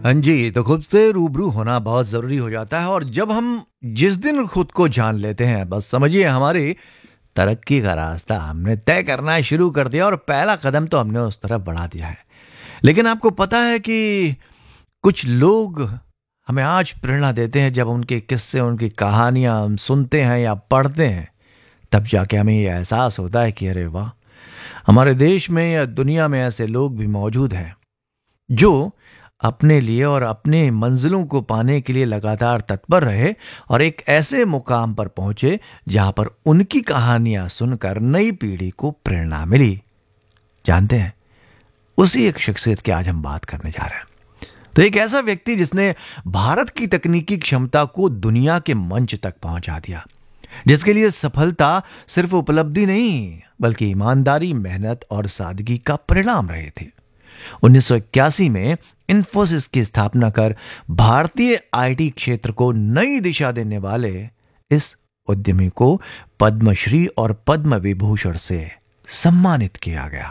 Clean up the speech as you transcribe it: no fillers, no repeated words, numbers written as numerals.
हाँ जी, तो खुद से रूबरू होना बहुत ज़रूरी हो जाता है और जब हम जिस दिन खुद को जान लेते हैं, बस समझिए हमारी तरक्की का रास्ता हमने तय करना शुरू कर दिया और पहला कदम तो हमने उस तरफ बढ़ा दिया है। लेकिन आपको पता है कि कुछ लोग हमें आज प्रेरणा देते हैं, जब उनके किस्से, उनकी कहानियाँ हम सुनते हैं या पढ़ते हैं, तब जाके हमें ये एहसास होता है कि अरे वाह! हमारे देश में या दुनिया में ऐसे लोग भी मौजूद हैं जो अपने लिए और अपने मंजिलों को पाने के लिए लगातार तत्पर रहे और एक ऐसे मुकाम पर पहुंचे जहां पर उनकी कहानियां सुनकर नई पीढ़ी को प्रेरणा मिली। जानते हैं, उसी एक शख्सियत की आज हम बात करने जा रहे हैं। तो एक ऐसा व्यक्ति जिसने भारत की तकनीकी क्षमता को दुनिया के मंच तक पहुंचा दिया, जिसके लिए सफलता सिर्फ उपलब्धि नहीं बल्कि ईमानदारी, मेहनत और सादगी का परिणाम रहे थे। 1981 में इंफोसिस की स्थापना कर भारतीय आईटी क्षेत्र को नई दिशा देने वाले इस उद्यमी को पद्मश्री और पद्म विभूषण से सम्मानित किया गया।